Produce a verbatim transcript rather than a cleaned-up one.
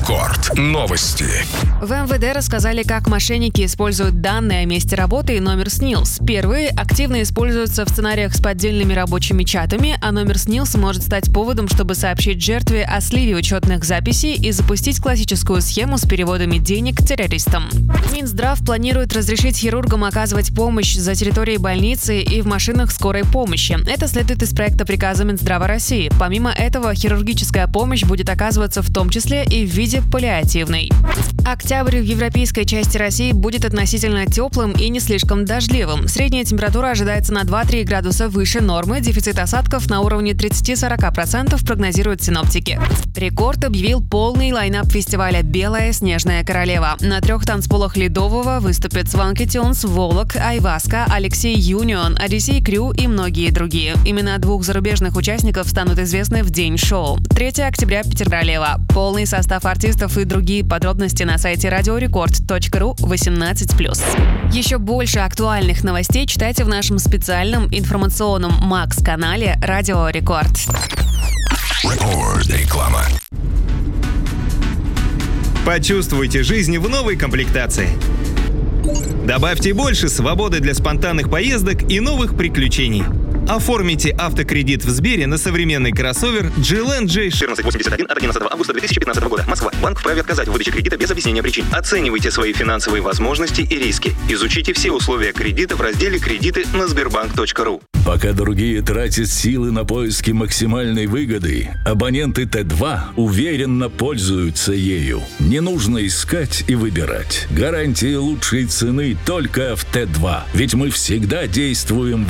Рекорд. Новости. В эм вэ дэ рассказали, как мошенники используют данные о месте работы и номер СНИЛС. Первые активно используются в сценариях с поддельными рабочими чатами, а номер СНИЛС может стать поводом, чтобы сообщить жертве о сливе учетных записей и запустить классическую схему с переводами денег террористам. Минздрав планирует разрешить хирургам оказывать помощь за территорией больницы и в машинах скорой помощи. Это следует из проекта приказа Минздрава России. Помимо этого, хирургическая помощь будет оказываться в том числе и в виде паллиативной. Октябрь в европейской части России будет относительно теплым и не слишком дождливым. Средняя температура ожидается на два-три градуса выше нормы, дефицит осадков на уровне тридцать-сорок процентов прогнозируют синоптики. Рекорд объявил полный лайнап фестиваля «Белая снежная королева». На трех танцполах Ледового выступят Swanky Tunes, Волок, Айваска, Алексей Юнион, Одиссей Крю и многие другие. Имена двух зарубежных участников станут известны в день шоу. третьего октября Петербурга. Полный состав артистов и другие подробности на сайте радиорекорд точка ру восемнадцать плюс. Еще больше актуальных новостей читайте в нашем специальном информационном Макс-канале «Радио Рекорд». Реклама. Почувствуйте жизнь в новой комплектации. Добавьте больше свободы для спонтанных поездок и новых приключений. Оформите автокредит в Сбере на современный кроссовер джи эл эн джей четырнадцать восемьдесят один от одиннадцатого августа две тысячи пятнадцатого года. Москва. Банк вправе отказать в выдаче кредита без объяснения причин. Оценивайте свои финансовые возможности и риски. Изучите все условия кредита в разделе «Кредиты» на сбербанк точка ру. Пока другие тратят силы на поиски максимальной выгоды, абоненты Т два уверенно пользуются ею. Не нужно искать и выбирать. Гарантия лучшей цены только в Т два. Ведь мы всегда действуем